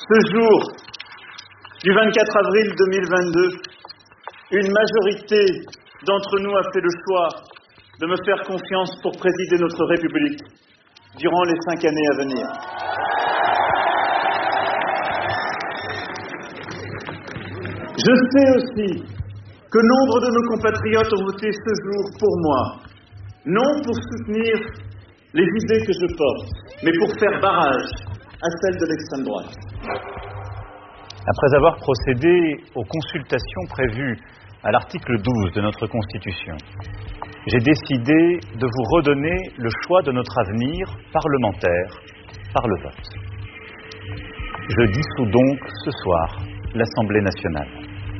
Ce jour du 24 avril 2022, une majorité d'entre nous a fait le choix de me faire confiance pour présider notre République durant les 5 années à venir. Je sais aussi que nombre de nos compatriotes ont voté ce jour pour moi, non pour soutenir les idées que je porte, mais pour faire barrage à celles de l'extrême droite. Après avoir procédé aux consultations prévues à l'article 12 de notre Constitution, j'ai décidé de vous redonner le choix de notre avenir parlementaire par le vote. Je dissous donc ce soir l'Assemblée nationale.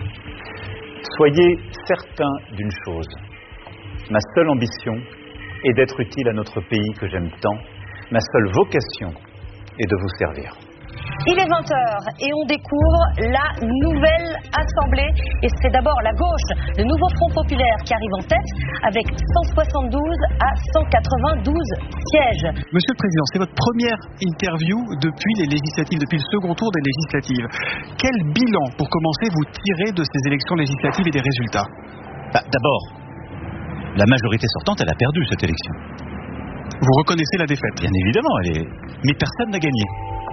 Soyez certains d'une chose, ma seule ambition est d'être utile à notre pays que j'aime tant, ma seule vocation est de vous servir. Il est 20h et on découvre la nouvelle Assemblée. Et c'est d'abord la gauche, le nouveau Front populaire qui arrive en tête avec 172 à 192 sièges. Monsieur le Président, c'est votre première interview depuis les législatives, depuis le second tour des législatives. Quel bilan, pour commencer, vous tirez de ces élections législatives et des résultats? D'abord, la majorité sortante, elle a perdu cette élection. Vous reconnaissez la défaite? Bien évidemment, mais personne n'a gagné.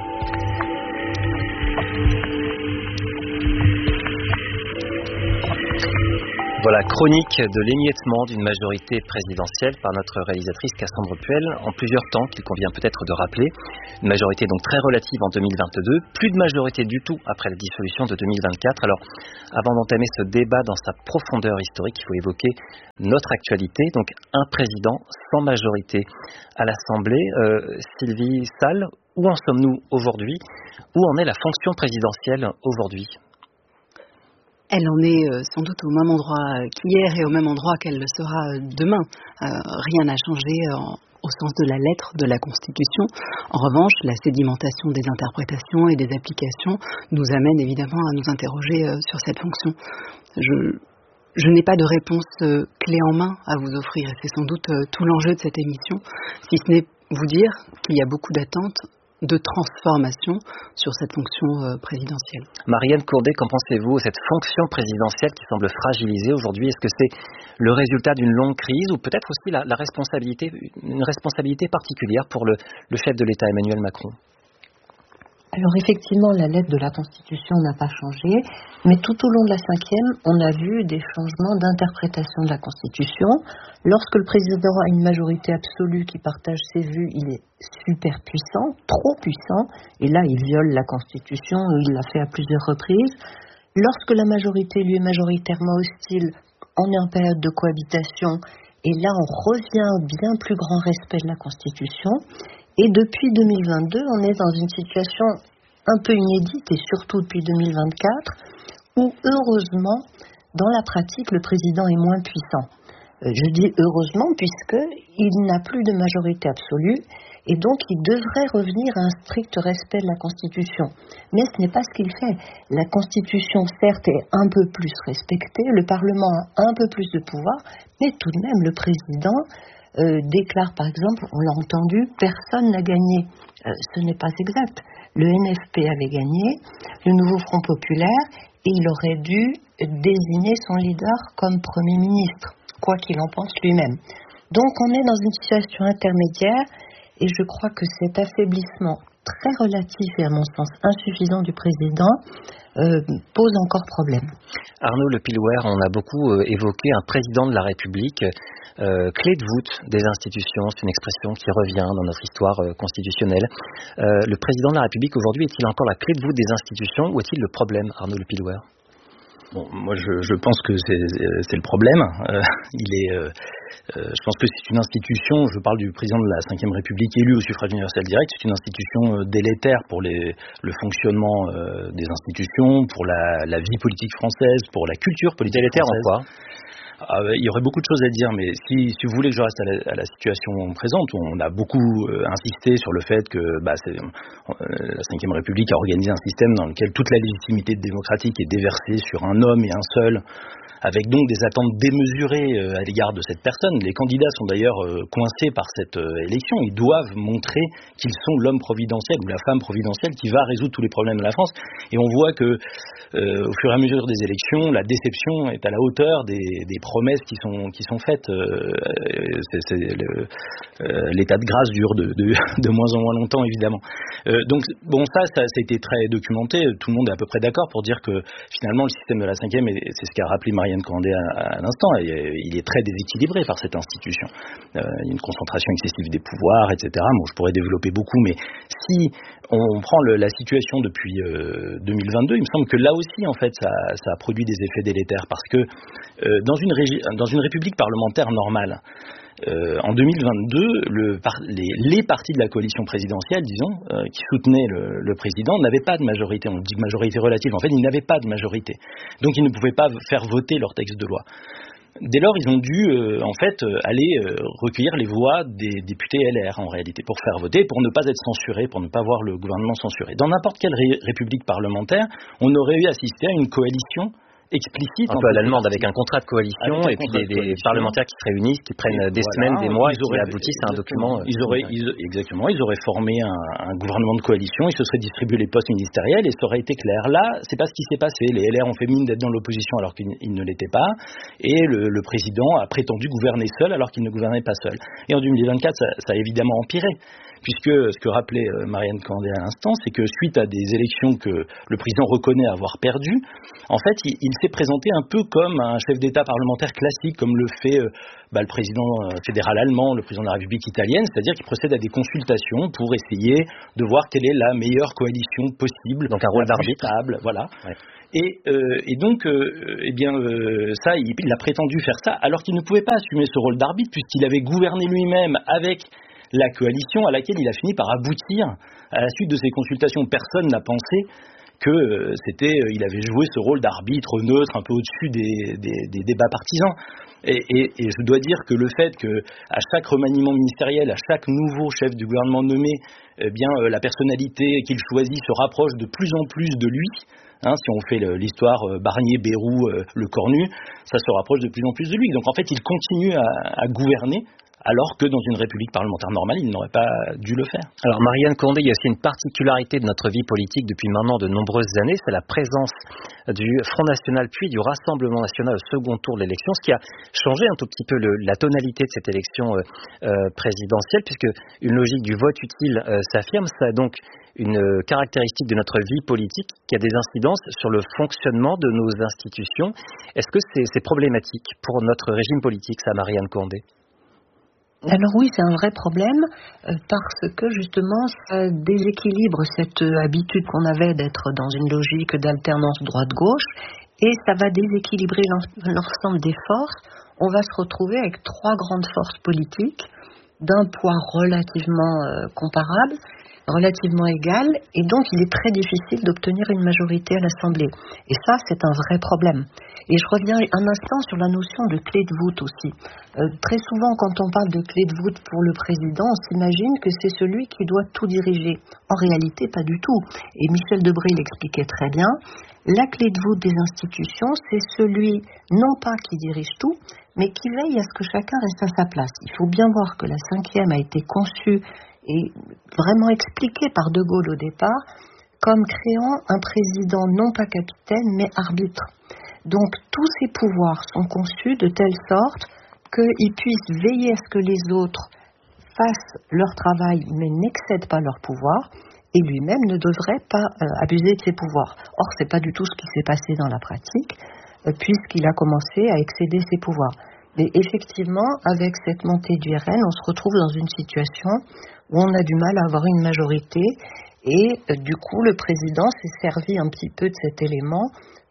Voilà, chronique de l'émiettement d'une majorité présidentielle par notre réalisatrice Cassandre Puel en plusieurs temps qu'il convient peut-être de rappeler. Une majorité donc très relative en 2022, plus de majorité du tout après la dissolution de 2024. Alors, avant d'entamer ce débat dans sa profondeur historique, il faut évoquer notre actualité. Donc, un président sans majorité à l'Assemblée. Sylvie Salle, où en sommes-nous aujourd'hui? Où en est la fonction présidentielle aujourd'hui? Elle en est sans doute au même endroit qu'hier et au même endroit qu'elle le sera demain. Rien n'a changé au sens de la lettre de la Constitution. En revanche, la sédimentation des interprétations et des applications nous amène évidemment à nous interroger sur cette fonction. Je n'ai pas de réponse clé en main à vous offrir et c'est sans doute tout l'enjeu de cette émission, si ce n'est vous dire qu'il y a beaucoup d'attentes de transformation sur cette fonction présidentielle. Marianne Courdet, qu'en pensez-vous? Cette fonction présidentielle qui semble fragilisée aujourd'hui, est-ce que c'est le résultat d'une longue crise ou peut-être aussi la responsabilité, une responsabilité particulière pour le chef de l'État Emmanuel Macron? Alors effectivement, la lettre de la Constitution n'a pas changé, mais tout au long de la 5e, on a vu des changements d'interprétation de la Constitution. Lorsque le président a une majorité absolue qui partage ses vues, il est super puissant, trop puissant, et là il viole la Constitution, il l'a fait à plusieurs reprises. Lorsque la majorité lui est majoritairement hostile, on est en période de cohabitation, et là on revient au bien plus grand respect de la Constitution. Et depuis 2022, on est dans une situation un peu inédite, et surtout depuis 2024, où heureusement, dans la pratique, le président est moins puissant. Je dis heureusement, puisqu'il n'a plus de majorité absolue, et donc il devrait revenir à un strict respect de la Constitution. Mais ce n'est pas ce qu'il fait. La Constitution, certes, est un peu plus respectée, le Parlement a un peu plus de pouvoir, mais tout de même, le président déclare par exemple, on l'a entendu, personne n'a gagné. Ce n'est pas exact. Le NFP avait gagné, le nouveau Front populaire, et il aurait dû désigner son leader comme Premier ministre, quoi qu'il en pense lui-même. Donc on est dans une situation intermédiaire, et je crois que cet affaiblissement très relatif et à mon sens insuffisant du président pose encore problème. Arnaud Le Pilouer, on a beaucoup évoqué un président de la République, clé de voûte des institutions, c'est une expression qui revient dans notre histoire constitutionnelle. Le président de la République aujourd'hui est-il encore la clé de voûte des institutions ou est-il le problème, Arnaud Le Pilouer? Bon, moi je pense que c'est le problème. Je pense que c'est une institution, je parle du président de la Ve République élu au suffrage universel direct, c'est une institution délétère pour le fonctionnement des institutions, pour la vie politique française, pour la culture politique délétère française. En quoi? Il y aurait beaucoup de choses à dire, mais si vous voulez que je reste à la situation présente, on a beaucoup insisté sur le fait que la Ve République a organisé un système dans lequel toute la légitimité démocratique est déversée sur un homme et un seul, avec donc des attentes démesurées à l'égard de cette personne. Les candidats sont d'ailleurs coincés par cette élection. Ils doivent montrer qu'ils sont l'homme providentiel ou la femme providentielle qui va résoudre tous les problèmes de la France. Et on voit que au fur et à mesure des élections, la déception est à la hauteur des promesses qui sont faites. C'est l'état de grâce dure de moins en moins longtemps, évidemment. Donc bon, ça a été très documenté. Tout le monde est à peu près d'accord pour dire que finalement le système de la Ve, c'est ce qu'a rappelé Marianne Candé à l'instant, il est très déséquilibré par cette institution. Il y a une concentration excessive des pouvoirs, etc. Bon, je pourrais développer beaucoup, mais si on prend la situation depuis 2022, il me semble que là aussi, en fait, ça a produit des effets délétères, parce que dans une république parlementaire normale, en 2022, les partis de la coalition présidentielle, disons, qui soutenaient le président, n'avaient pas de majorité. On dit majorité relative. En fait, ils n'avaient pas de majorité. Donc, ils ne pouvaient pas faire voter leur texte de loi. Dès lors, ils ont dû aller recueillir les voix des députés LR, en réalité, pour faire voter, pour ne pas être censurés, pour ne pas voir le gouvernement censuré. Dans n'importe quelle république parlementaire, on aurait eu assisté à une coalition explicite. Un peu à l'allemande, avec un contrat de coalition et puis des parlementaires qui se réunissent, qui prennent des semaines, des mois et qui aboutissent à un document. Exactement, ils auraient formé un gouvernement de coalition, ils se seraient distribués les postes ministériels et ça aurait été clair. Là, c'est pas ce qui s'est passé. Les LR ont fait mine d'être dans l'opposition alors qu'ils ne l'étaient pas, et le président a prétendu gouverner seul alors qu'il ne gouvernait pas seul. Et en 2024, ça a évidemment empiré. Puisque ce que rappelait Marianne Candé à l'instant, c'est que suite à des élections que le président reconnaît avoir perdues, en fait, il s'est présenté un peu comme un chef d'État parlementaire classique, comme le fait le président fédéral allemand, le président de la République italienne, c'est-à-dire qu'il procède à des consultations pour essayer de voir quelle est la meilleure coalition possible. Donc un rôle d'arbitre. Voilà. Ouais. Et donc, ça, il a prétendu faire ça, alors qu'il ne pouvait pas assumer ce rôle d'arbitre, puisqu'il avait gouverné lui-même avec la coalition à laquelle il a fini par aboutir à la suite de ces consultations. Personne n'a pensé il avait joué ce rôle d'arbitre neutre, un peu au-dessus des débats partisans. Et je dois dire que le fait qu'à chaque remaniement ministériel, à chaque nouveau chef du gouvernement nommé, la personnalité qu'il choisit se rapproche de plus en plus de lui. Si on fait l'histoire Barnier, Bayrou, Le Cornu, ça se rapproche de plus en plus de lui. Donc en fait, il continue à gouverner, alors que dans une république parlementaire normale, il n'aurait pas dû le faire. Alors Marianne Candé, il y a aussi une particularité de notre vie politique depuis maintenant de nombreuses années, c'est la présence du Front National puis du Rassemblement National au second tour de l'élection, ce qui a changé un tout petit peu la tonalité de cette élection présidentielle, puisque une logique du vote utile s'affirme. Ça a donc une caractéristique de notre vie politique qui a des incidences sur le fonctionnement de nos institutions. Est-ce que c'est problématique pour notre régime politique, ça, Marianne Candé ? Alors oui, c'est un vrai problème parce que justement ça déséquilibre cette habitude qu'on avait d'être dans une logique d'alternance droite-gauche et ça va déséquilibrer l'ensemble des forces. On va se retrouver avec trois grandes forces politiques d'un poids relativement comparable, relativement égal, et donc il est très difficile d'obtenir une majorité à l'Assemblée. Et ça, c'est un vrai problème. Et je reviens un instant sur la notion de clé de voûte aussi. Très souvent, quand on parle de clé de voûte pour le président, on s'imagine que c'est celui qui doit tout diriger. En réalité, pas du tout. Et Michel Debré l'expliquait très bien. La clé de voûte des institutions, c'est celui, non pas qui dirige tout, mais qui veille à ce que chacun reste à sa place. Il faut bien voir que la Ve a été conçue et vraiment expliquée par De Gaulle au départ comme créant un président non pas capitaine, mais arbitre. Donc tous ces pouvoirs sont conçus de telle sorte qu'ils puissent veiller à ce que les autres fassent leur travail mais n'excèdent pas leur pouvoir et lui-même ne devrait pas abuser de ses pouvoirs. Or, ce n'est pas du tout ce qui s'est passé dans la pratique puisqu'il a commencé à excéder ses pouvoirs. Mais effectivement, avec cette montée du RN, on se retrouve dans une situation où on a du mal à avoir une majorité et du coup, le président s'est servi un petit peu de cet élément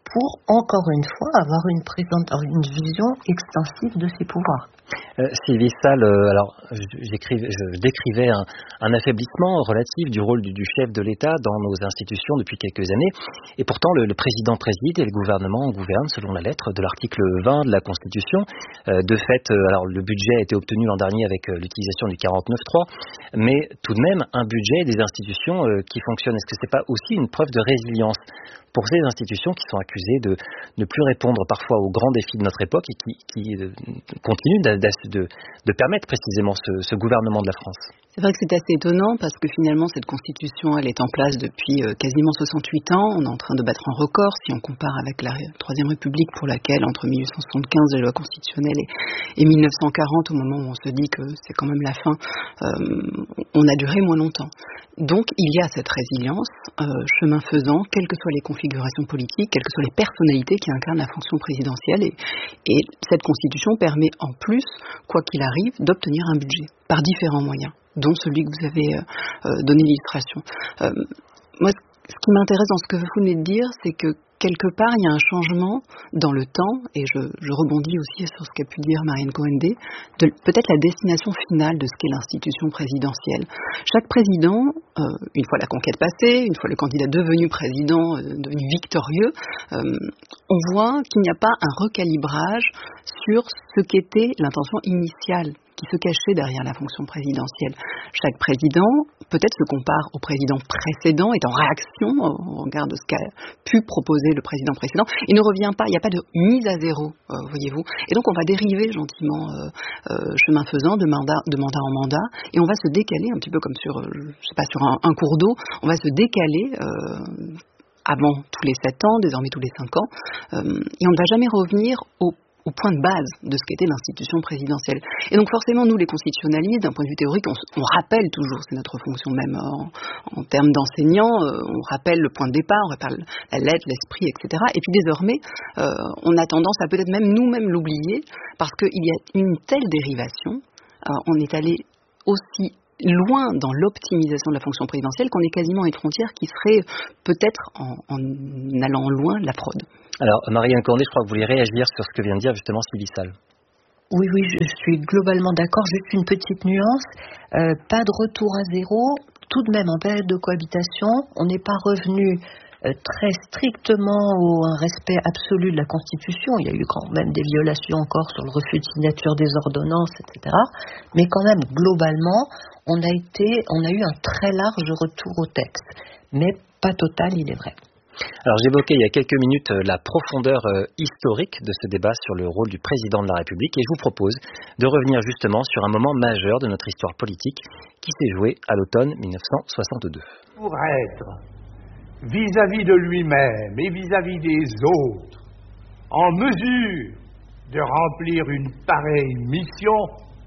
pour, encore une fois, avoir une vision extensive de ses pouvoirs. Sylvie Salle, alors je décrivais un affaiblissement relatif du rôle du chef de l'État dans nos institutions depuis quelques années, et pourtant le président préside et le gouvernement gouverne selon la lettre de l'article 20 de la Constitution. De fait, alors le budget a été obtenu l'an dernier avec l'utilisation du 49.3, mais tout de même un budget et des institutions qui fonctionnent. Est-ce que c'est pas aussi une preuve de résilience pour ces institutions qui sont accusées de ne plus répondre parfois aux grands défis de notre époque et qui continuent de permettre précisément ce gouvernement de la France? C'est vrai que c'est assez étonnant parce que finalement cette constitution elle est en place depuis quasiment 68 ans. On est en train de battre un record si on compare avec la Troisième République pour laquelle entre 1875 la loi constitutionnelle et 1940 au moment où on se dit que c'est quand même la fin, on a duré moins longtemps. Donc il y a cette résilience, chemin faisant, quelles que soient les configurations politiques, quelles que soient les personnalités qui incarnent la fonction présidentielle et cette constitution permet en plus, quoi qu'il arrive, d'obtenir un budget par différents moyens, dont celui que vous avez donné l'illustration. Moi, ce qui m'intéresse dans ce que vous venez de dire, c'est que quelque part, il y a un changement dans le temps, et je rebondis aussi sur ce qu'a pu dire Marianne Cohen-Day, de peut-être la destination finale de ce qu'est l'institution présidentielle. Chaque président, une fois la conquête passée, une fois le candidat devenu président, devenu victorieux, on voit qu'il n'y a pas un recalibrage sur ce qu'était l'intention initiale qui se cachait derrière la fonction présidentielle. Chaque président, peut-être se compare au président précédent, est en réaction au regard de ce qu'a pu proposer le président précédent, et ne revient pas, il n'y a pas de mise à zéro, voyez-vous. Et donc on va dériver gentiment, chemin faisant, de mandat en mandat, et on va se décaler, un petit peu comme sur, sur un cours d'eau, on va se décaler avant tous les 7 ans, désormais tous les 5 ans, et on ne va jamais revenir au point de base de ce qu'était l'institution présidentielle. Et donc forcément, nous les constitutionnalistes, d'un point de vue théorique, on rappelle toujours, c'est notre fonction même en termes d'enseignants, on rappelle le point de départ, on rappelle la lettre, l'esprit, etc. Et puis désormais, on a tendance à peut-être même nous-mêmes l'oublier, parce qu'il y a une telle dérivation, on est allé aussi loin dans l'optimisation de la fonction présidentielle qu'on est quasiment à une frontière qui serait peut-être, en allant loin, la fraude. Alors, Marianne Cohen-Day, je crois que vous voulez réagir sur ce que vient de dire justement Sylvie Salle. Oui, je suis globalement d'accord. Juste une petite nuance. Pas de retour à zéro. Tout de même, en période de cohabitation, on n'est pas revenu très strictement un respect absolu de la Constitution. Il y a eu quand même des violations encore sur le refus de signature des ordonnances, etc. Mais quand même, globalement, on a eu un très large retour au texte. Mais pas total, il est vrai. Alors j'évoquais il y a quelques minutes la profondeur historique de ce débat sur le rôle du président de la République et je vous propose de revenir justement sur un moment majeur de notre histoire politique qui s'est joué à l'automne 1962. Pour être vis-à-vis de lui-même et vis-à-vis des autres en mesure de remplir une pareille mission,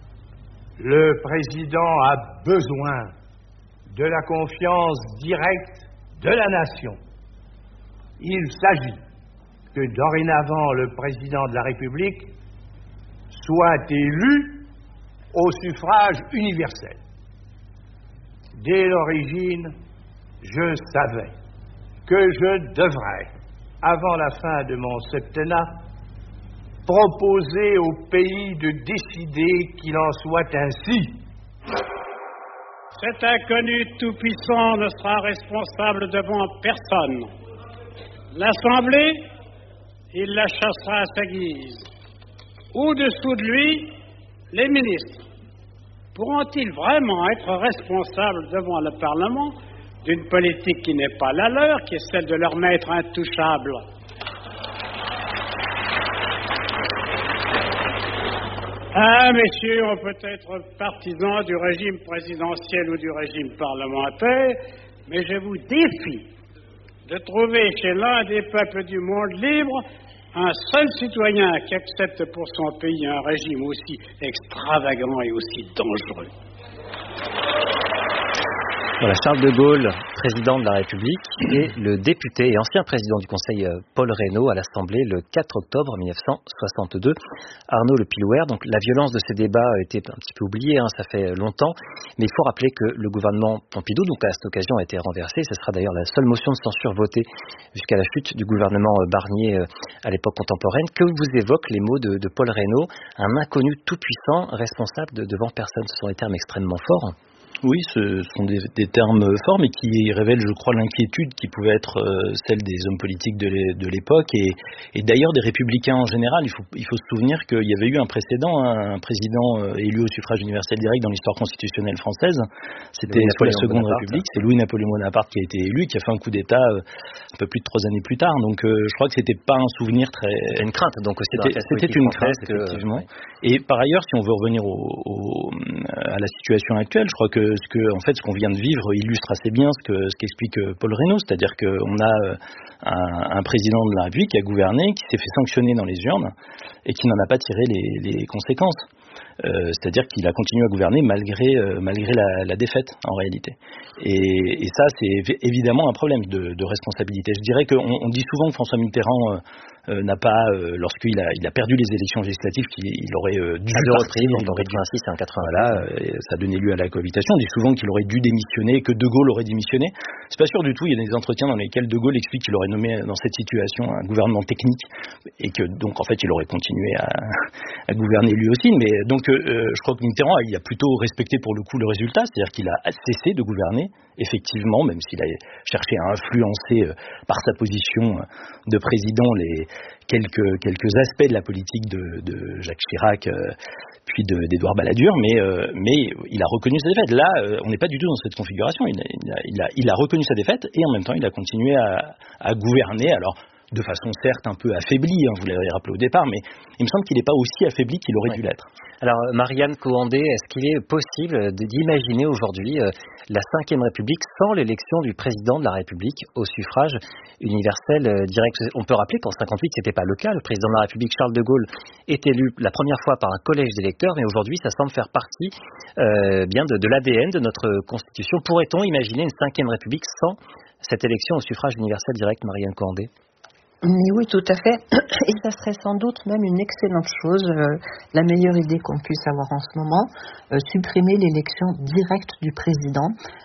le président a besoin de la confiance directe de la nation. Il s'agit que dorénavant le président de la République soit élu au suffrage universel. Dès l'origine, je savais que je devrais, avant la fin de mon septennat, proposer au pays de décider qu'il en soit ainsi. Cet inconnu tout-puissant ne sera responsable devant personne. L'Assemblée, il la chassera à sa guise. Au-dessous de lui, les ministres. Pourront-ils vraiment être responsables devant le Parlement d'une politique qui n'est pas la leur, qui est celle de leur maître intouchable? Ah, messieurs, on peut être partisans du régime présidentiel ou du régime parlementaire, mais je vous défie de trouver chez l'un des peuples du monde libre un seul citoyen qui accepte pour son pays un régime aussi extravagant et aussi dangereux. Voilà, Charles de Gaulle, président de la République, et le député et ancien président du Conseil Paul Reynaud à l'Assemblée le 4 octobre 1962. Arnaud Le Pilouer, donc la violence de ces débats a été un petit peu oubliée, ça fait longtemps, mais il faut rappeler que le gouvernement Pompidou, donc à cette occasion, a été renversé. Ce sera d'ailleurs la seule motion de censure votée jusqu'à la chute du gouvernement Barnier à l'époque contemporaine. Que vous évoquent les mots de Paul Reynaud, un inconnu tout-puissant, responsable devant personne? Ce sont des termes extrêmement forts. Oui, ce sont des termes forts, mais qui révèlent, je crois, l'inquiétude qui pouvait être celle des hommes politiques de l'époque et d'ailleurs des républicains en général. Il faut se souvenir qu'il y avait eu un précédent, un président élu au suffrage universel direct dans l'histoire constitutionnelle française. C'était sous la Seconde République. C'est Louis-Napoléon Bonaparte qui a été élu, qui a fait un coup d'État un peu plus de 3 années plus tard. Donc je crois que c'était pas un souvenir très... C'était une crainte, donc aussi. C'était une crainte, effectivement. Et par ailleurs, si on veut revenir à la situation actuelle, je crois que ce qu'on vient de vivre illustre assez bien ce qu'explique Paul Reynaud, c'est-à-dire qu'on a un président de la République qui a gouverné, qui s'est fait sanctionner dans les urnes et qui n'en a pas tiré les conséquences. C'est-à-dire qu'il a continué à gouverner malgré la défaite en réalité. Et ça, c'est évidemment un problème de responsabilité. Je dirais qu'on dit souvent que François Mitterrand n'a pas, lorsqu'il a perdu les élections législatives, qu'il aurait dû partir, en 86 et en 80. Voilà, ça a donné lieu à la cohabitation. On dit souvent qu'il aurait dû démissionner, que De Gaulle aurait démissionné. C'est pas sûr du tout. Il y a des entretiens dans lesquels De Gaulle explique qu'il aurait nommé dans cette situation un gouvernement technique et que donc en fait il aurait continué à gouverner lui aussi. Mais donc je crois que Mitterrand il a plutôt respecté pour le coup le résultat, c'est-à-dire qu'il a cessé de gouverner effectivement, même s'il a cherché à influencer par sa position de président les quelques aspects de la politique de Jacques Chirac puis d'Édouard Balladur, mais il a reconnu sa défaite. Là, on n'est pas du tout dans cette configuration. Il a reconnu sa défaite et en même temps, il a continué à gouverner. Alors, de façon certes un peu affaiblie, vous l'avez rappelé au départ, mais il me semble qu'il n'est pas aussi affaibli qu'il aurait dû l'être. Alors, Marianne Coandé, est-ce qu'il est possible d'imaginer aujourd'hui la Ve République sans l'élection du président de la République au suffrage universel direct? On peut rappeler qu'en 58, c'était pas le cas. Le président de la République, Charles de Gaulle, est élu la première fois par un collège d'électeurs, mais aujourd'hui, ça semble faire partie bien de l'ADN de notre Constitution. Pourrait-on imaginer une Ve République sans cette élection au suffrage universel direct, Marianne Coandé? Mais oui, tout à fait. Et ça serait sans doute même une excellente chose, la meilleure idée qu'on puisse avoir en ce moment, supprimer l'élection directe du président.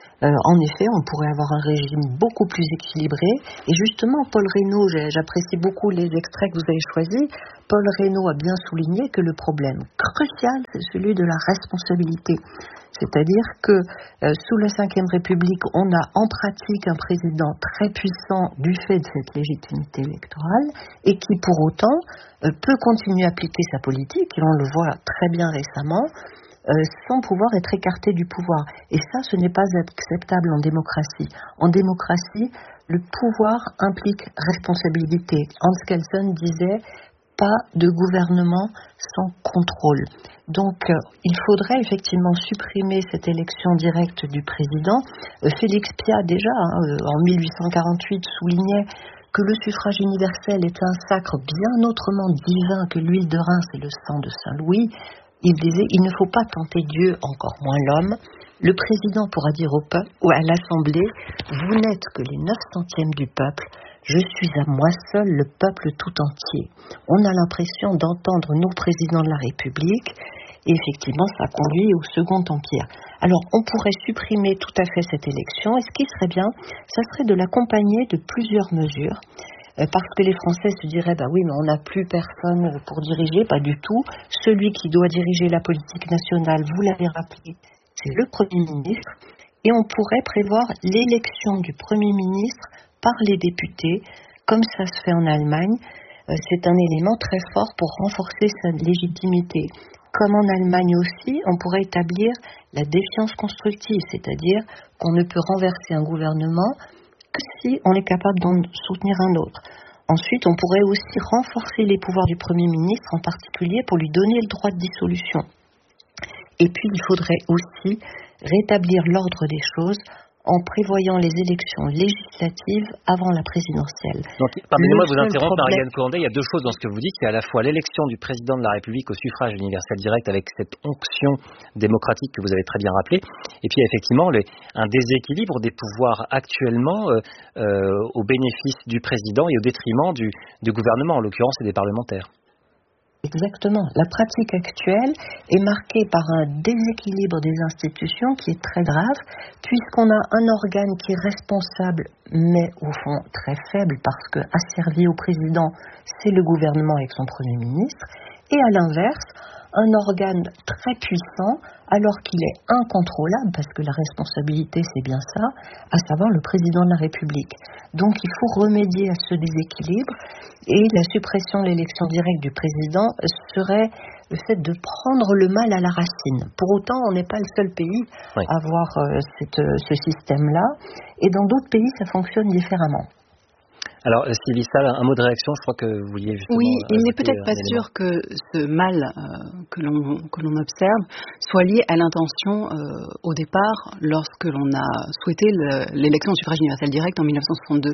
En effet, on pourrait avoir un régime beaucoup plus équilibré. Et justement, Paul Reynaud, j'apprécie beaucoup les extraits que vous avez choisis. Paul Reynaud a bien souligné que le problème crucial, c'est celui de la responsabilité. C'est-à-dire que sous la Ve République, on a en pratique un président très puissant du fait de cette légitimité électorale et qui pour autant peut continuer à appliquer sa politique, et on le voit très bien récemment, sans pouvoir être écarté du pouvoir. Et ça, ce n'est pas acceptable en démocratie. En démocratie, le pouvoir implique responsabilité. Hans Kelsen disait « pas de gouvernement sans contrôle ». Donc, il faudrait effectivement supprimer cette élection directe du président. Félix Piat, déjà, en 1848, soulignait que le suffrage universel est un sacre bien autrement divin que l'huile de Reims et le sang de Saint-Louis. Il disait, il ne faut pas tenter Dieu, encore moins l'homme. Le président pourra dire au peuple ou à l'Assemblée, vous n'êtes que les 9/100 du peuple, je suis à moi seul le peuple tout entier. On a l'impression d'entendre nos présidents de la République, et effectivement, ça conduit au Second Empire. Alors, on pourrait supprimer tout à fait cette élection, et ce qui serait bien, ça serait de l'accompagner de plusieurs mesures. Parce que les Français se diraient, oui, mais on n'a plus personne pour diriger, pas du tout. Celui qui doit diriger la politique nationale, vous l'avez rappelé, c'est le Premier ministre. Et on pourrait prévoir l'élection du Premier ministre par les députés, comme ça se fait en Allemagne. C'est un élément très fort pour renforcer sa légitimité. Comme en Allemagne aussi, on pourrait établir la défiance constructive, c'est-à-dire qu'on ne peut renverser un gouvernement que si on est capable d'en soutenir un autre. Ensuite, on pourrait aussi renforcer les pouvoirs du Premier ministre, en particulier pour lui donner le droit de dissolution. Et puis, il faudrait aussi rétablir l'ordre des choses en prévoyant les élections législatives avant la présidentielle. Donc, pardonnez-moi de vous interrompre, Marie-Anne Courandey, il y a deux choses dans ce que vous dites. Il y a à la fois l'élection du président de la République au suffrage universel direct avec cette onction démocratique que vous avez très bien rappelée. Et puis, il y a effectivement un déséquilibre des pouvoirs actuellement au bénéfice du président et au détriment du gouvernement, en l'occurrence, et des parlementaires. Exactement. La pratique actuelle est marquée par un déséquilibre des institutions qui est très grave, puisqu'on a un organe qui est responsable, mais au fond très faible, parce que asservi au président, c'est le gouvernement avec son Premier ministre, et à l'inverse, un organe très puissant, alors qu'il est incontrôlable, parce que la responsabilité, c'est bien ça, à savoir le président de la République. Donc il faut remédier à ce déséquilibre, et la suppression de l'élection directe du président serait le fait de prendre le mal à la racine. Pour autant, on n'est pas le seul pays à avoir ce système-là, et dans d'autres pays, ça fonctionne différemment. Alors, Sylvie Stahl, un mot de réaction, je crois que vous vouliez justement... Oui, il n'est peut-être pas sûr que ce mal que l'on observe soit lié à l'intention au départ, lorsque l'on a souhaité l'élection au suffrage universel direct en 1962.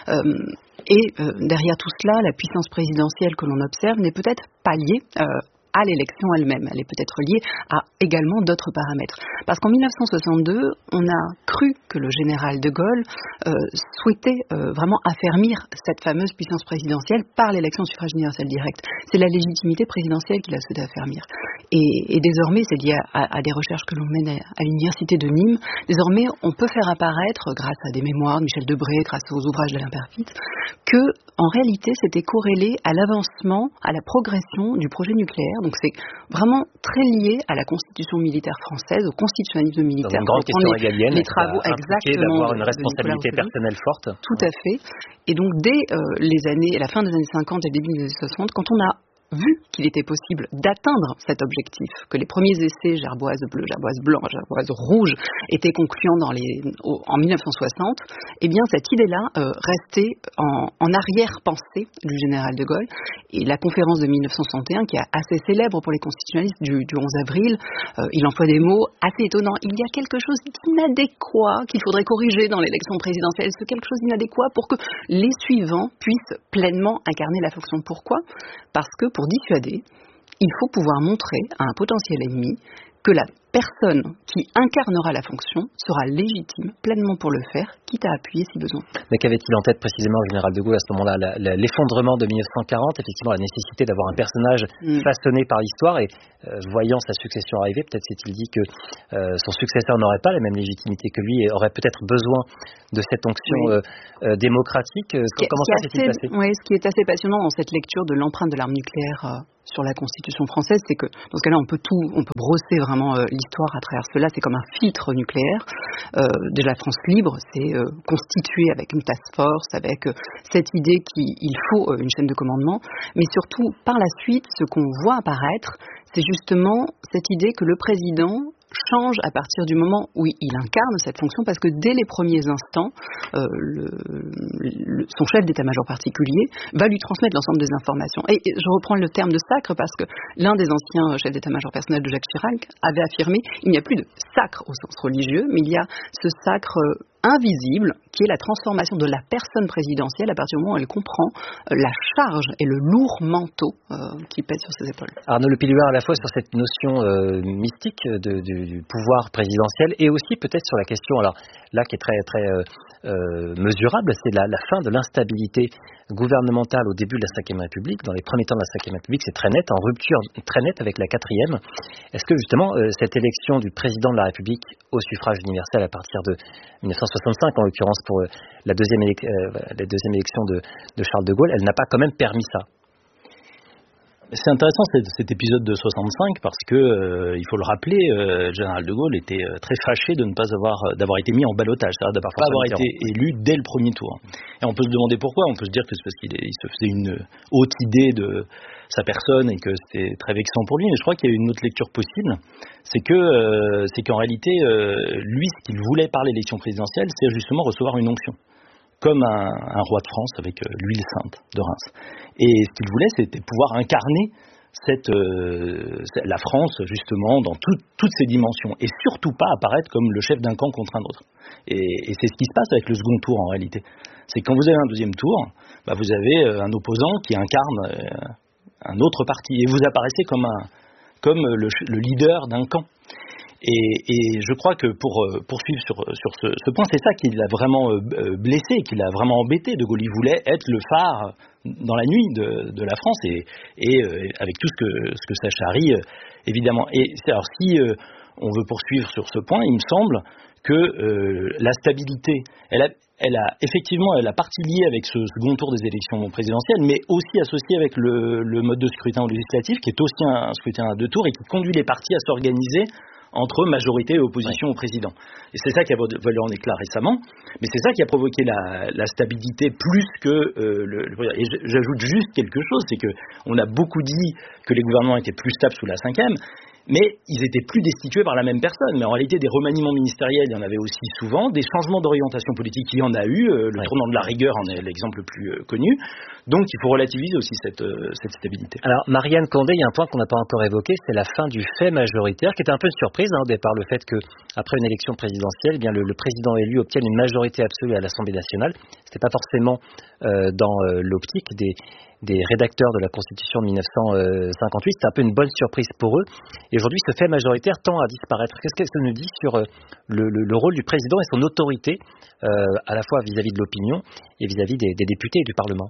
Derrière tout cela, la puissance présidentielle que l'on observe n'est peut-être pas liée à l'élection elle-même. Elle est peut-être liée à également d'autres paramètres. Parce qu'en 1962, on a cru que le général de Gaulle souhaitait vraiment affermir cette fameuse puissance présidentielle par l'élection au suffrage universel direct. C'est la légitimité présidentielle qu'il a souhaité affermir. Et désormais, c'est lié à des recherches que l'on mène à l'université de Nîmes. Désormais, on peut faire apparaître, grâce à des mémoires de Michel Debré, grâce aux ouvrages d'Alain Perfit, que en réalité, c'était corrélé à l'avancement, à la progression du projet nucléaire. Donc c'est vraiment très lié à la constitution militaire française, au constitutionnalisme militaire. Dans une grande question régalienne, les travaux exactement d'avoir une responsabilité personnelle forte. Tout à fait. Et donc dès la fin des années 50 et le début des années 60, quand on a vu qu'il était possible d'atteindre cet objectif, que les premiers essais Gerboise bleue, Gerboise blanc, Gerboise rouge étaient concluants en 1960, eh bien cette idée-là restait en arrière-pensée du général de Gaulle. Et la conférence de 1961, qui est assez célèbre pour les constitutionnalistes du 11 avril, il emploie des mots assez étonnants. Il y a quelque chose d'inadéquat qu'il faudrait corriger dans l'élection présidentielle. C'est quelque chose d'inadéquat pour que les suivants puissent pleinement incarner la fonction. Pourquoi ? Parce que pour dissuader, il faut pouvoir montrer à un potentiel ennemi que la personne qui incarnera la fonction sera légitime pleinement pour le faire, quitte à appuyer si besoin. Mais qu'avait-il en tête précisément le général de Gaulle à ce moment-là ? L'effondrement de 1940, effectivement la nécessité d'avoir un personnage façonné par l'histoire, et voyant sa succession arriver, peut-être s'est-il dit que son successeur n'aurait pas la même légitimité que lui et aurait peut-être besoin de cette onction démocratique. Comment ça s'est-il passé ? Oui, ce qui est assez passionnant dans cette lecture de l'empreinte de l'arme nucléaire sur la Constitution française, c'est que dans ce cas-là, on peut brosser vraiment l'histoire à travers cela. C'est comme un filtre nucléaire. Déjà, France libre, c'est constitué avec une task force, avec cette idée qu'il faut une chaîne de commandement. Mais surtout, par la suite, ce qu'on voit apparaître, c'est justement cette idée que le président change à partir du moment où il incarne cette fonction, parce que dès les premiers instants, son chef d'état-major particulier va lui transmettre l'ensemble des informations. Et je reprends le terme de sacre parce que l'un des anciens chefs d'état-major personnel de Jacques Chirac avait affirmé il n'y a plus de sacre au sens religieux, mais il y a ce sacre invisible, qui est la transformation de la personne présidentielle à partir du moment où elle comprend la charge et le lourd manteau qui pèse sur ses épaules. Arnaud Lepilluard, à la fois sur cette notion mystique du pouvoir présidentiel et aussi peut-être sur la question, alors là qui est très très mesurable, c'est la fin de l'instabilité gouvernementale au début de la Ve République. Dans les premiers temps de la Ve République, c'est très net, en rupture très nette avec la 4e. Est-ce que justement cette élection du président de la République au suffrage universel à partir de 1965, en l'occurrence pour la deuxième élection de Charles de Gaulle, elle n'a pas quand même permis ça? C'est intéressant cet épisode de 65 parce que il faut le rappeler, le général de Gaulle était très fâché de ne pas d'avoir été mis en ballottage, c'est-à-dire de ne pas avoir été élu dès le premier tour. Et on peut se demander pourquoi. On peut se dire que c'est parce qu'il se faisait une haute idée de sa personne et que c'était très vexant pour lui. Mais je crois qu'il y a une autre lecture possible, c'est qu'en réalité, lui, ce qu'il voulait par l'élection présidentielle, c'est justement recevoir une onction, comme un roi de France avec l'huile sainte de Reims. Et ce qu'il voulait, c'était pouvoir incarner la France justement dans toutes ses dimensions, et surtout pas apparaître comme le chef d'un camp contre un autre. Et c'est ce qui se passe avec le second tour en réalité. C'est que quand vous avez un deuxième tour, vous avez un opposant qui incarne un autre parti, et vous apparaissez comme le leader d'un camp. Et je crois que pour poursuivre sur ce point, c'est ça qui l'a vraiment blessé, qui l'a vraiment embêté. De Gaulle, il voulait être le phare dans la nuit de la France, et avec tout ce que ça charrie, évidemment. Et alors si on veut poursuivre sur ce point, il me semble que la stabilité, elle a partie liée avec ce second tour des élections présidentielles, mais aussi associée avec le mode de scrutin législatif, qui est aussi un scrutin à deux tours et qui conduit les partis à s'organiser entre majorité et opposition au président. Et c'est ça qui a volé en éclat récemment, mais c'est ça qui a provoqué la stabilité plus que et j'ajoute juste quelque chose, c'est que on a beaucoup dit que les gouvernements étaient plus stables sous la Ve, mais ils étaient plus destitués par la même personne. Mais en réalité, des remaniements ministériels, il y en avait aussi souvent, des changements d'orientation politique, il y en a eu, le tournant de la rigueur en est l'exemple le plus connu. Donc il faut relativiser aussi cette stabilité. Alors Marianne Condé, il y a un point qu'on n'a pas encore évoqué, c'est la fin du fait majoritaire, qui était un peu une surprise au départ, le fait qu'après une élection présidentielle, le président élu obtienne une majorité absolue à l'Assemblée nationale. C'était pas forcément dans l'optique des rédacteurs de la Constitution de 1958, c'était un peu une bonne surprise pour eux. Et aujourd'hui, ce fait majoritaire tend à disparaître. Qu'est-ce que ça nous dit sur le rôle du président et son autorité, à la fois vis-à-vis de l'opinion et vis-à-vis des députés et du Parlement?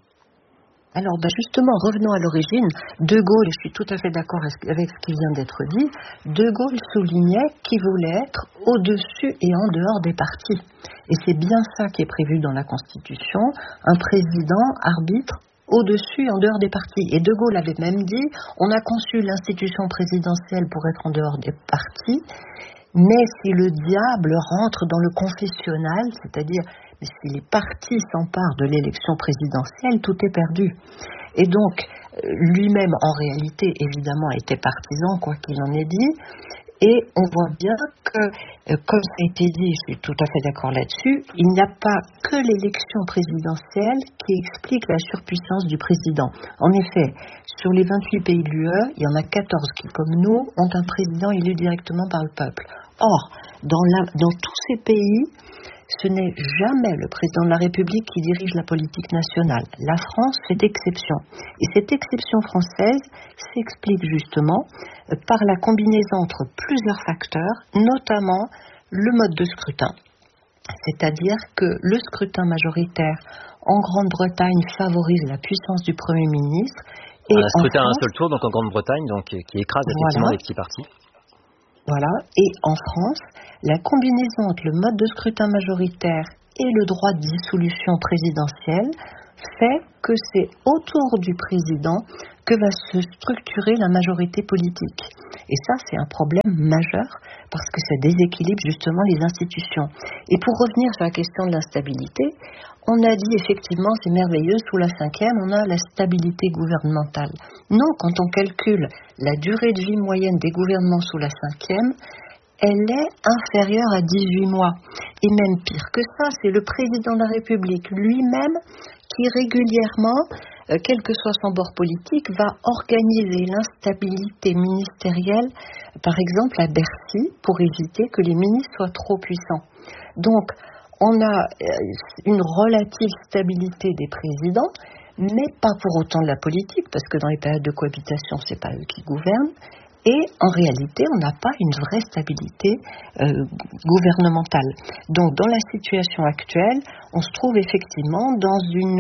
Alors justement, revenons à l'origine. De Gaulle, et je suis tout à fait d'accord avec ce qui vient d'être dit, De Gaulle soulignait qu'il voulait être au-dessus et en dehors des partis. Et c'est bien ça qui est prévu dans la Constitution, un président arbitre au-dessus et en dehors des partis. Et De Gaulle avait même dit, on a conçu l'institution présidentielle pour être en dehors des partis, mais si le diable rentre dans le confessionnal, c'est-à-dire si les partis s'emparent de l'élection présidentielle, tout est perdu. Et donc, lui-même, en réalité, évidemment, était partisan, quoi qu'il en ait dit. Et on voit bien que, comme ça a été dit, je suis tout à fait d'accord là-dessus, il n'y a pas que l'élection présidentielle qui explique la surpuissance du président. En effet, sur les 28 pays de l'UE, il y en a 14 qui, comme nous, ont un président élu directement par le peuple. Or, dans tous ces pays, ce n'est jamais le président de la République qui dirige la politique nationale. La France fait exception. Et cette exception française s'explique justement par la combinaison entre plusieurs facteurs, notamment le mode de scrutin. C'est-à-dire que le scrutin majoritaire en Grande-Bretagne favorise la puissance du Premier ministre. Et un scrutin à un seul tour, donc en Grande-Bretagne, donc, qui écrase effectivement les petits partis. Voilà, et en France, la combinaison entre le mode de scrutin majoritaire et le droit de dissolution présidentielle fait que c'est autour du président que va se structurer la majorité politique. Et ça, c'est un problème majeur parce que ça déséquilibre justement les institutions. Et pour revenir sur la question de l'instabilité, on a dit effectivement, c'est merveilleux, sous la Ve, on a la stabilité gouvernementale. Non, quand on calcule la durée de vie moyenne des gouvernements sous la Ve, elle est inférieure à 18 mois. Et même pire que ça, c'est le président de la République lui-même qui régulièrement, quel que soit son bord politique, va organiser l'instabilité ministérielle, par exemple à Bercy, pour éviter que les ministres soient trop puissants. Donc, on a une relative stabilité des présidents, mais pas pour autant de la politique, parce que dans les périodes de cohabitation, c'est pas eux qui gouvernent. Et en réalité, on n'a pas une vraie stabilité gouvernementale. Donc, dans la situation actuelle, on se trouve effectivement dans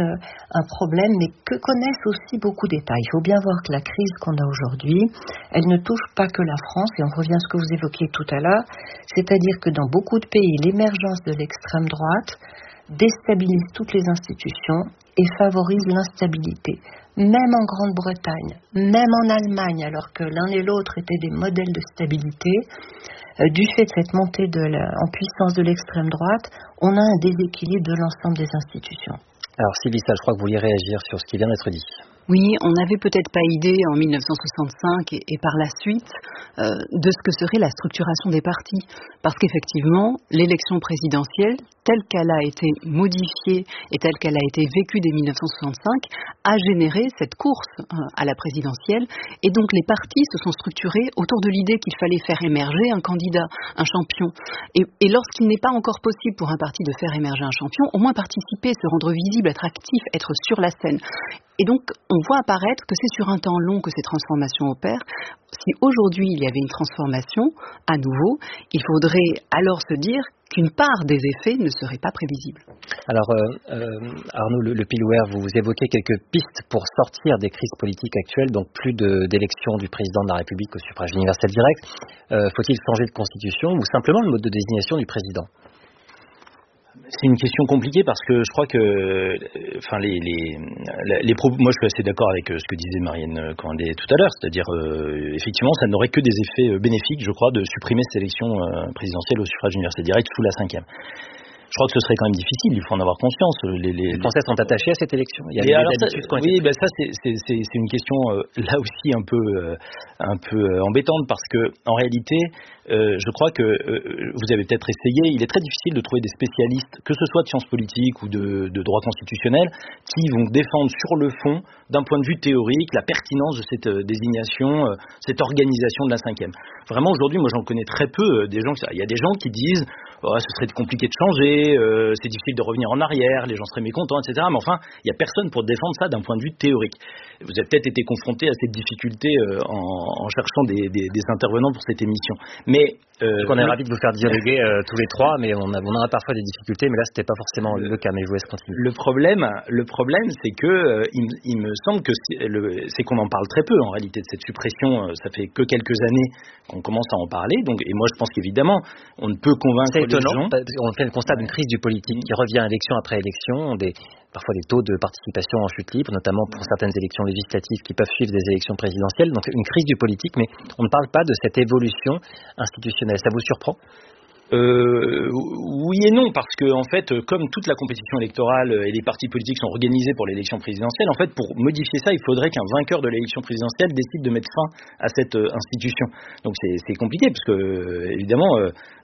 un problème, mais que connaissent aussi beaucoup d'États. Il faut bien voir que la crise qu'on a aujourd'hui, elle ne touche pas que la France, et on revient à ce que vous évoquiez tout à l'heure, c'est-à-dire que dans beaucoup de pays, l'émergence de l'extrême droite déstabilise toutes les institutions et favorise l'instabilité. Même en Grande-Bretagne, même en Allemagne, alors que l'un et l'autre étaient des modèles de stabilité, du fait de cette montée en puissance de l'extrême droite, on a un déséquilibre de l'ensemble des institutions. Alors Sylvie, je crois que vous vouliez réagir sur ce qui vient d'être dit. Oui, on n'avait peut-être pas idée en 1965 et par la suite de ce que serait la structuration des partis. Parce qu'effectivement, l'élection présidentielle, telle qu'elle a été modifiée et telle qu'elle a été vécue dès 1965, a généré cette course à la présidentielle. Et donc les partis se sont structurés autour de l'idée qu'il fallait faire émerger un candidat, un champion. Et lorsqu'il n'est pas encore possible pour un parti de faire émerger un champion, au moins participer, se rendre visible, être actif, être sur la scène. Et donc, on voit apparaître que c'est sur un temps long que ces transformations opèrent. Si aujourd'hui il y avait une transformation, à nouveau, il faudrait alors se dire qu'une part des effets ne serait pas prévisible. Alors, Arnaud Le Pilouer, vous évoquez quelques pistes pour sortir des crises politiques actuelles, donc plus d'élection du président de la République au suffrage universel direct. Faut-il changer de constitution ou simplement le mode de désignation du président ? C'est une question compliquée parce que je crois que, enfin, moi je suis assez d'accord avec ce que disait Marianne Cohendet tout à l'heure, c'est-à-dire effectivement ça n'aurait que des effets bénéfiques, je crois, de supprimer cette élection présidentielle au suffrage universel direct sous la 5e. Je crois que ce serait quand même difficile, il faut en avoir conscience. Les Français sont attachés à cette élection. Il y a des habitudes qui ont été prises. Ça c'est une question là aussi un peu embêtante parce que en réalité, je crois que vous avez peut-être essayé. Il est très difficile de trouver des spécialistes, que ce soit de sciences politiques ou de droit constitutionnel, qui vont défendre sur le fond, d'un point de vue théorique, la pertinence de cette désignation, cette organisation de la 5e. Vraiment aujourd'hui, moi j'en connais très peu. Il y a des gens qui disent ce serait compliqué de changer. C'est difficile de revenir en arrière, les gens seraient mécontents, etc. Mais enfin, il n'y a personne pour défendre ça d'un point de vue théorique. Vous avez peut-être été confronté à cette difficulté en cherchant des intervenants pour cette émission. Mais on est ravis de vous faire dialoguer tous les trois, mais on a parfois des difficultés, mais là c'était pas forcément le cas. Mais je vous laisse continuer. Le problème, c'est que il me semble que c'est qu'on en parle très peu en réalité de cette suppression. Ça fait que quelques années qu'on commence à en parler. Donc, et moi je pense qu'évidemment, on ne peut convaincre les gens. On fait le constat d'une crise du politique qui revient élection après élection, parfois des taux de participation en chute libre, notamment pour certaines élections législatives qui peuvent suivre des élections présidentielles. Donc une crise du politique, mais on ne parle pas de cette évolution institutionnelle. Ça vous surprend ? Oui et non, parce que en fait, comme toute la compétition électorale et les partis politiques sont organisés pour l'élection présidentielle, en fait, pour modifier ça, il faudrait qu'un vainqueur de l'élection présidentielle décide de mettre fin à cette institution. Donc c'est compliqué, parce que évidemment,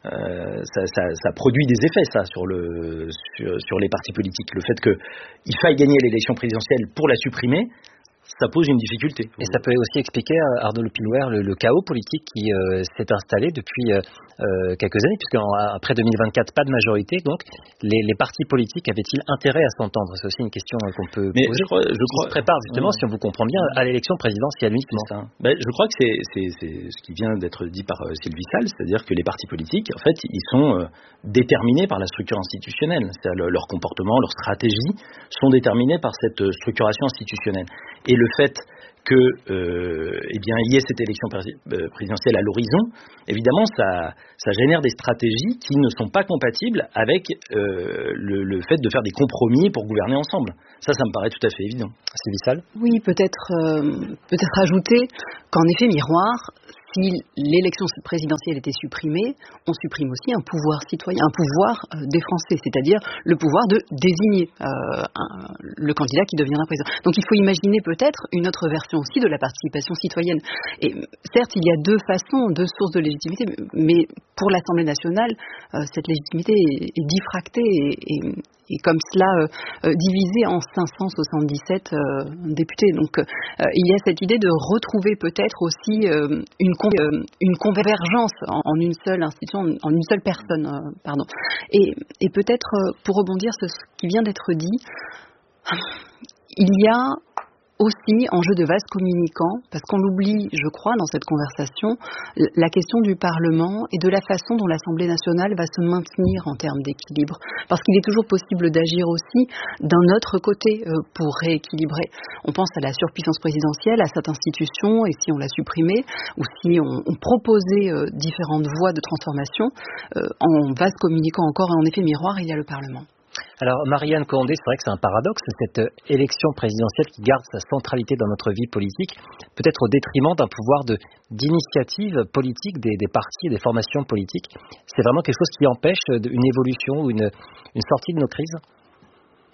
ça produit des effets, ça, sur les partis politiques. Le fait qu'il faille gagner l'élection présidentielle pour la supprimer, ça pose une difficulté. Et ça peut aussi expliquer, Arnaud Le Pilouer, le chaos politique qui s'est installé depuis quelques années, puisqu'après 2024, pas de majorité, donc les partis politiques avaient-ils intérêt à s'entendre ? C'est aussi une question qu'on peut poser. Je crois, se prépare justement, si on vous comprend bien, à l'élection présidentielle uniquement. Je crois que c'est ce qui vient d'être dit par Sylvie Sall, c'est-à-dire que les partis politiques, en fait, ils sont déterminés par la structure institutionnelle. Leur comportement, leur stratégie sont déterminés par cette structuration institutionnelle. Et le fait il y ait cette élection présidentielle à l'horizon, évidemment, ça génère des stratégies qui ne sont pas compatibles avec le fait de faire des compromis pour gouverner ensemble. Ça me paraît tout à fait évident. Sylvie Sall ? Oui, peut-être ajouter qu'en effet, miroir, si l'élection présidentielle était supprimée, on supprime aussi un pouvoir citoyen, un pouvoir des Français, c'est-à-dire le pouvoir de désigner le candidat qui deviendra président. Donc il faut imaginer peut-être une autre version aussi de la participation citoyenne. Et certes, il y a deux sources de légitimité, mais pour l'Assemblée nationale, cette légitimité est diffractée et comme cela divisé en 577 députés. Donc il y a cette idée de retrouver peut-être aussi une convergence en une seule institution, en une seule personne, pardon. Et peut-être pour rebondir sur ce qui vient d'être dit, il y a aussi en jeu de vases communicants, parce qu'on l'oublie, je crois, dans cette conversation, la question du Parlement et de la façon dont l'Assemblée nationale va se maintenir en termes d'équilibre. Parce qu'il est toujours possible d'agir aussi d'un autre côté pour rééquilibrer. On pense à la surpuissance présidentielle, à cette institution, et si on la supprimait, ou si on proposait différentes voies de transformation, en vases communicants encore, et en effet miroir, il y a le Parlement. Alors, Marianne Cohendet, c'est vrai que c'est un paradoxe, cette élection présidentielle qui garde sa centralité dans notre vie politique, peut-être au détriment d'un pouvoir d'initiative politique des partis et des formations politiques. C'est vraiment quelque chose qui empêche une évolution ou une sortie de nos crises ?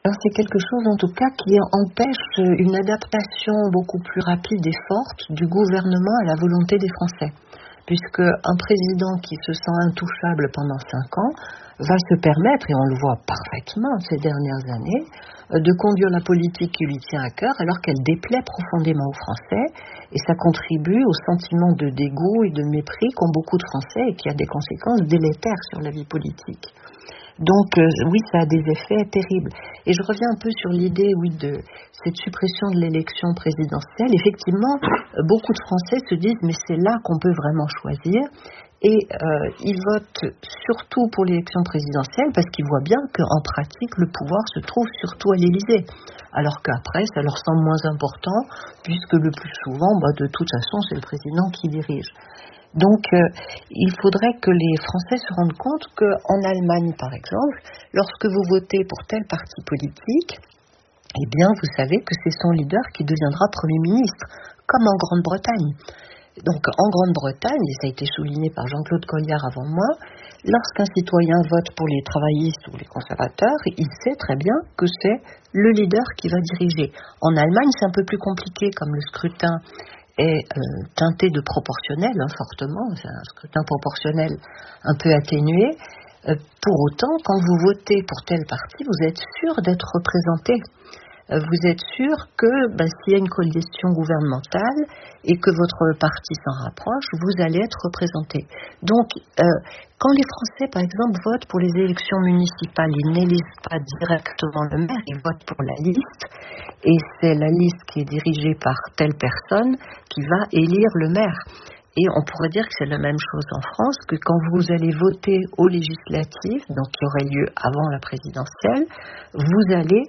Alors c'est quelque chose en tout cas qui empêche une adaptation beaucoup plus rapide et forte du gouvernement à la volonté des Français. Puisque un président qui se sent intouchable pendant 5 ans va se permettre, et on le voit parfaitement ces dernières années, de conduire la politique qui lui tient à cœur alors qu'elle déplaît profondément aux Français, et ça contribue au sentiment de dégoût et de mépris qu'ont beaucoup de Français et qui a des conséquences délétères sur la vie politique. Donc oui, ça a des effets terribles. Et je reviens un peu sur l'idée, de cette suppression de l'élection présidentielle. Effectivement, beaucoup de Français se disent mais c'est là qu'on peut vraiment choisir. Et ils votent surtout pour l'élection présidentielle parce qu'ils voient bien qu'en pratique, le pouvoir se trouve surtout à l'Élysée. Alors qu'après, ça leur semble moins important puisque le plus souvent, de toute façon, c'est le président qui dirige. Donc, il faudrait que les Français se rendent compte qu'en Allemagne, par exemple, lorsque vous votez pour tel parti politique, eh bien, vous savez que c'est son leader qui deviendra Premier ministre, comme en Grande-Bretagne. Donc, en Grande-Bretagne, et ça a été souligné par Jean-Claude Colliard avant moi, lorsqu'un citoyen vote pour les travaillistes ou les conservateurs, il sait très bien que c'est le leader qui va diriger. En Allemagne, c'est un peu plus compliqué, comme le scrutin est teinté de proportionnel, fortement, c'est un scrutin proportionnel un peu atténué. Pour autant, quand vous votez pour tel parti, vous êtes sûr d'être représenté. Vous êtes sûr que s'il y a une coalition gouvernementale et que votre parti s'en rapproche, vous allez être représenté. Donc, quand les Français, par exemple, votent pour les élections municipales, ils n'élisent pas directement le maire, ils votent pour la liste, et c'est la liste qui est dirigée par telle personne qui va élire le maire. Et on pourrait dire que c'est la même chose en France, que quand vous allez voter aux législatives, donc qui auraient lieu avant la présidentielle, vous allez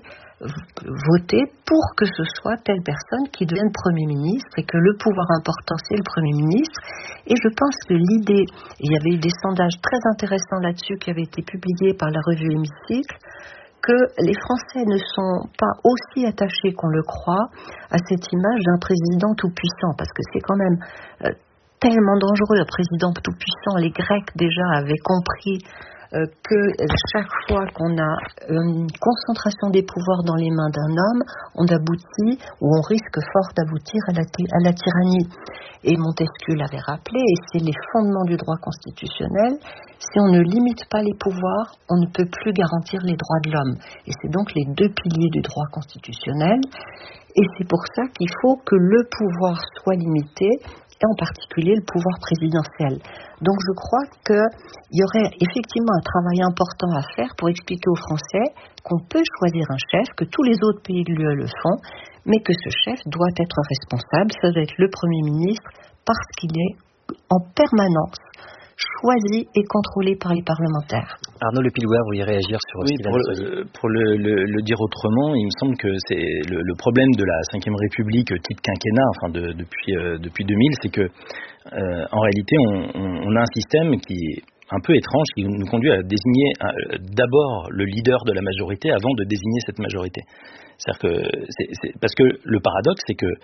voter pour que ce soit telle personne qui devienne Premier ministre et que le pouvoir important c'est le Premier ministre. Et je pense que l'idée, il y avait eu des sondages très intéressants là-dessus qui avaient été publiés par la revue Hémicycle, que les Français ne sont pas aussi attachés qu'on le croit à cette image d'un président tout-puissant, parce que c'est quand même tellement dangereux, un président tout-puissant. Les Grecs déjà avaient compris que chaque fois qu'on a une concentration des pouvoirs dans les mains d'un homme, on aboutit ou on risque fort d'aboutir à la tyrannie. Et Montesquieu l'avait rappelé, et c'est les fondements du droit constitutionnel. Si on ne limite pas les pouvoirs, on ne peut plus garantir les droits de l'homme. Et c'est donc les 2 piliers du droit constitutionnel. Et c'est pour ça qu'il faut que le pouvoir soit limité, et en particulier le pouvoir présidentiel. Donc je crois qu'il y aurait effectivement un travail important à faire pour expliquer aux Français qu'on peut choisir un chef, que tous les autres pays de l'UE le font, mais que ce chef doit être responsable, ça doit être le Premier ministre, parce qu'il est en permanence choisi et contrôlé par les parlementaires. Arnaud Lepillois, vous voulez réagir sur ce qu'il vient de dire ? Pour le dire autrement, il me semble que c'est le problème de la Ve République type quinquennat, depuis 2000, c'est que en réalité on a un système qui est un peu étrange, qui nous conduit à désigner d'abord le leader de la majorité avant de désigner cette majorité. C'est-à-dire que parce que le paradoxe, c'est que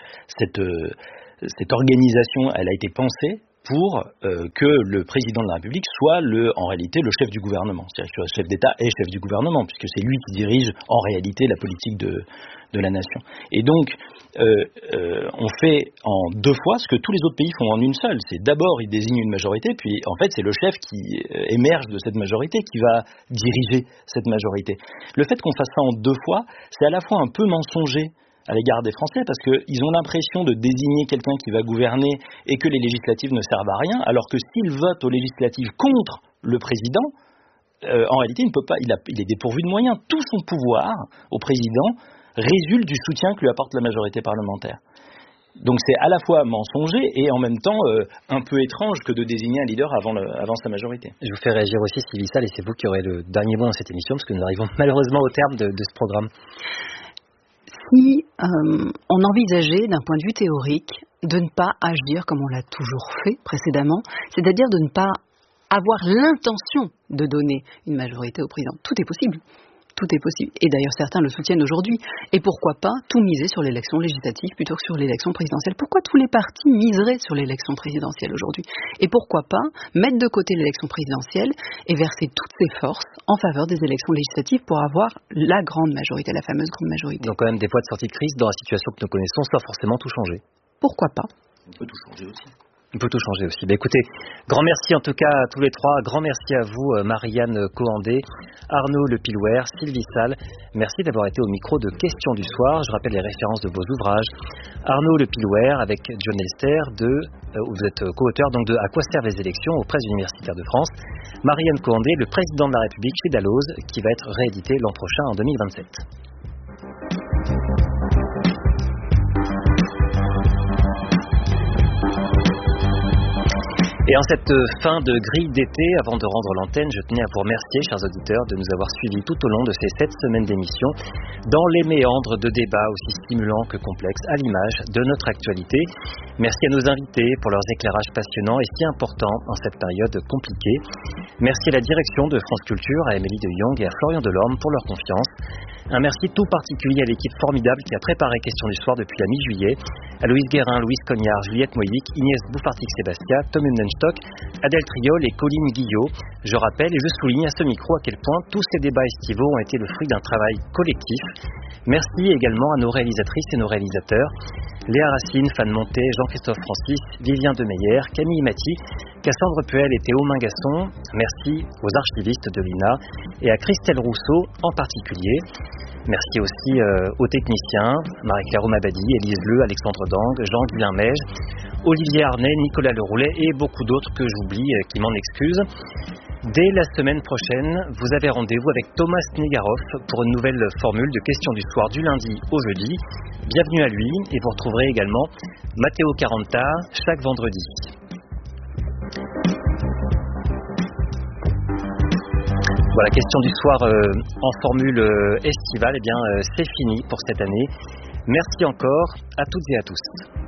cette organisation, elle a été pensée pour que le président de la République soit en réalité le chef du gouvernement, c'est-à-dire que le chef d'État est chef du gouvernement, puisque c'est lui qui dirige en réalité la politique de la nation. Et donc, on fait en 2 fois ce que tous les autres pays font en une seule. C'est d'abord, il désigne une majorité, puis en fait, c'est le chef qui émerge de cette majorité qui va diriger cette majorité. Le fait qu'on fasse ça en 2 fois, c'est à la fois un peu mensonger à l'égard des Français, parce qu'ils ont l'impression de désigner quelqu'un qui va gouverner et que les législatives ne servent à rien, alors que s'ils votent aux législatives contre le président, en réalité, il ne peut pas, il est dépourvu de moyens. Tout son pouvoir au président résulte du soutien que lui apporte la majorité parlementaire. Donc c'est à la fois mensonger et en même temps un peu étrange que de désigner un leader avant sa majorité. Je vous fais réagir aussi, Sylvie Salle, et c'est vous qui aurez le dernier mot dans cette émission, parce que nous arrivons malheureusement au terme de ce programme. Si on envisageait d'un point de vue théorique de ne pas agir comme on l'a toujours fait précédemment, c'est-à-dire de ne pas avoir l'intention de donner une majorité au président, tout est possible. tout est possible. Et d'ailleurs, certains le soutiennent aujourd'hui. Et pourquoi pas tout miser sur l'élection législative plutôt que sur l'élection présidentielle? Pourquoi tous les partis miseraient sur l'élection présidentielle aujourd'hui? Et pourquoi pas mettre de côté l'élection présidentielle et verser toutes ses forces en faveur des élections législatives pour avoir la grande majorité, la fameuse grande majorité? Donc quand même des voies de sortie de crise dans la situation que nous connaissons sans forcément tout changer. Pourquoi pas? On peut tout changer aussi. On peut tout changer aussi. Écoutez, grand merci en tout cas à tous les trois. Grand merci à vous, Marianne Coandé, Arnaud Lepilouer, Sylvie Salle. Merci d'avoir été au micro de Questions du soir. Je rappelle les références de vos ouvrages. Arnaud Lepilouer avec John Elster, vous êtes co-auteur donc de À quoi servent les élections aux presses universitaires de France. Marianne Coandé, le président de la République chez Dalloz, qui va être réédité l'an prochain en 2027. Et en cette fin de grille d'été, avant de rendre l'antenne, je tenais à vous remercier, chers auditeurs, de nous avoir suivis tout au long de ces 7 semaines d'émission dans les méandres de débats aussi stimulants que complexes à l'image de notre actualité. Merci à nos invités pour leurs éclairages passionnants et si importants en cette période compliquée. Merci à la direction de France Culture, à Émilie de Jong et à Florian Delorme pour leur confiance. Un merci tout particulier à l'équipe formidable qui a préparé Questions du soir depuis la mi-juillet, à Louise Guérin, Louise Cognard, Juliette Moïc, Inès Bouffartic-Sébastia, Tom Hundenstock, Adèle Triol et Colline Guillot. Je rappelle et je souligne à ce micro à quel point tous ces débats estivaux ont été le fruit d'un travail collectif. Merci également à nos réalisatrices et nos réalisateurs, Léa Racine, Fan Monté, Jean-Christophe Francis, Vivien Demeyer, Camille Maty, Cassandre Puel et Théo Mingasson. Merci aux archivistes de l'INA et à Christelle Rousseau en particulier. Merci aussi aux techniciens, Marie-Claire Omabadi, Élise Leu, Alexandre Dang, Jean-Guilain Mège, Olivier Arnay, Nicolas Leroulet et beaucoup d'autres que j'oublie, qui m'en excusent. Dès la semaine prochaine, vous avez rendez-vous avec Thomas Negaroff pour une nouvelle formule de Questions du soir du lundi au jeudi. Bienvenue à lui et vous retrouverez également Matteo Caranta chaque vendredi. Voilà, Questions du soir en formule estivale, c'est fini pour cette année. Merci encore à toutes et à tous.